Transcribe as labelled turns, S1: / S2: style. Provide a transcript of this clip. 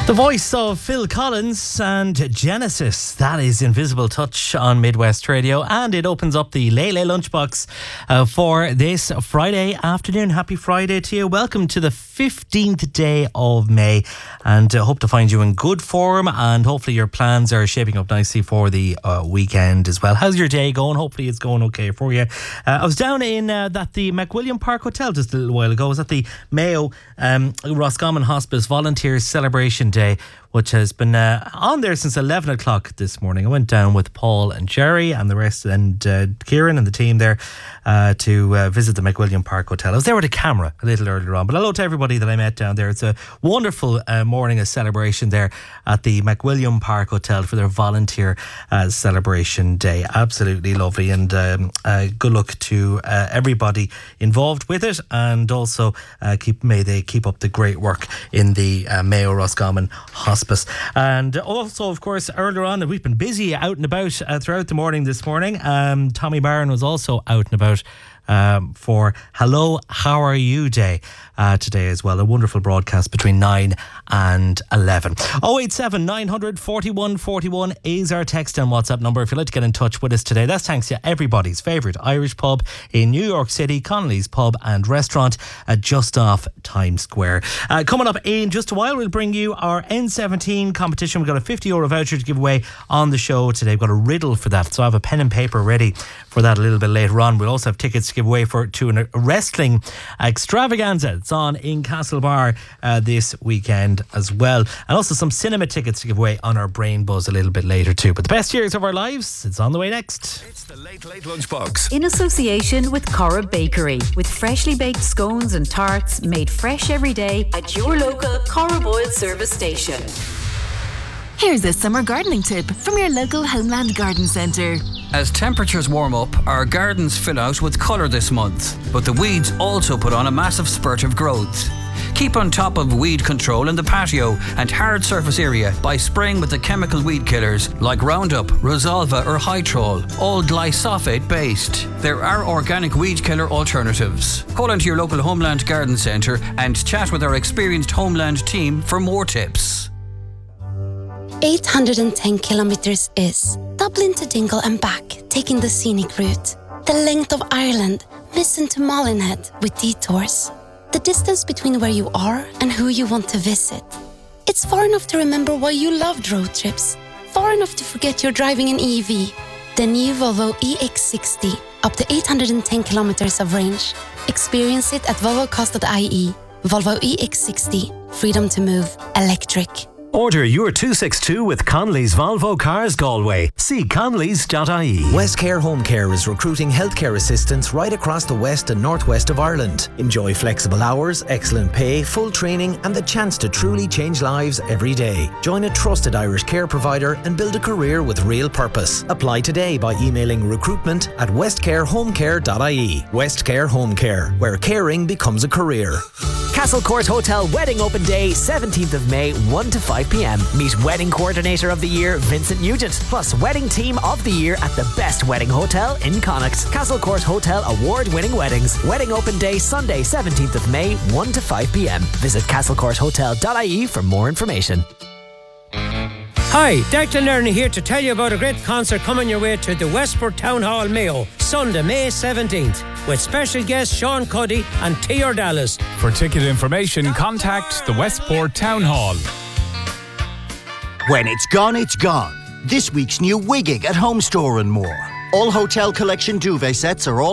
S1: The voice of Phil Collins and Genesis. That is Invisible Touch on Midwest Radio, and it opens up the Lay Lunchbox for this Friday afternoon. Happy Friday to you. Welcome to the 15th day of May, and hope to find you in good form, and hopefully your plans are shaping up nicely for the weekend as well. How's your day going? Hopefully it's going okay for you. I was down in the McWilliam Park Hotel just a little while ago. I was at the Mayo Roscommon Hospice Volunteers Celebration Day, which has been on there since 11 o'clock this morning. I went down with Paul and Jerry and the rest, and Kieran and the team there to visit the McWilliam Park Hotel. I was there with a camera a little earlier on, but hello to everybody that I met down there. It's a wonderful morning of celebration there at the McWilliam Park Hotel for their volunteer celebration day. Absolutely lovely, and good luck to everybody involved with it, and also may they keep up the great work in the Mayo Roscommon Hospice. And also, of course, earlier on, we've been busy out and about throughout the morning this morning. Tommy Barron was also out and about for Hello, How Are You Day today as well. A wonderful broadcast between 9 and 11. 087 900 41 41 is our text and WhatsApp number if you'd like to get in touch with us today. That's thanks to everybody's favourite Irish pub in New York City, Connolly's Pub and Restaurant, just off Times Square. Coming up in just a while, we'll bring you our N17 competition. We've got a €50 voucher to give away on the show today. We've got a riddle for that, so I have a pen and paper ready for that a little bit later on. We'll also have tickets to give away to a wrestling extravaganza. It's on in Castlebar this weekend as well, and also some cinema tickets to give away on our Brain Buzz a little bit later too. But the best years of our lives, it's on the way next.
S2: It's the Late Lunchbox
S3: in association with Corra Bakery, with freshly baked scones and tarts made fresh every day at your local Corra Boyle service station.
S4: Here's a summer gardening tip from your local Homeland Garden Centre.
S5: As temperatures warm up, our gardens fill out with colour this month, but the weeds also put on a massive spurt of growth. Keep on top of weed control in the patio and hard surface area by spraying with the chemical weed killers like Roundup, Rosalva or Hytrol, all glyphosate based. There are organic weed killer alternatives. Call into your local Homeland Garden Centre and chat with our experienced Homeland team for more tips.
S6: 810 kilometers is Dublin to Dingle and back, taking the scenic route. The length of Ireland, Missen to Malinhead with detours. The distance between where you are and who you want to visit. It's far enough to remember why you loved road trips. Far enough to forget you're driving an EV. The new Volvo EX60, up to 810 kilometers of range. Experience it at volvocast.ie. Volvo EX60, freedom to move, electric.
S7: Order your 262 with Connolly's Volvo Cars Galway. See connellys.ie.
S8: West Care Home Care is recruiting healthcare assistants right across the west and northwest of Ireland. Enjoy flexible hours, excellent pay, full training and the chance to truly change lives every day. Join a trusted Irish care provider and build a career with real purpose. Apply today by emailing recruitment@westcarehomecare.ie. West Care Home Care, where caring becomes a career.
S9: Castle Court Hotel Wedding Open Day, 17th of May, 1 to 5 p.m. Meet Wedding Coordinator of the Year, Vincent Nugent, plus Wedding Team of the Year at the best wedding hotel in Connacht. Castle Court Hotel award-winning weddings. Wedding Open Day, Sunday, 17th of May, 1 to 5 p.m. Visit castlecourthotel.ie for more information.
S10: Hi, Declan Lerner here to tell you about a great concert coming your way to the Westport Town Hall, Mayo, Sunday, May 17th, with special guests Sean Cuddy and T.R. Dallas.
S11: For ticket information, contact the Westport Town Hall.
S12: When it's gone, it's gone. This week's new Wigging at Home Store and more. All hotel collection duvet sets are all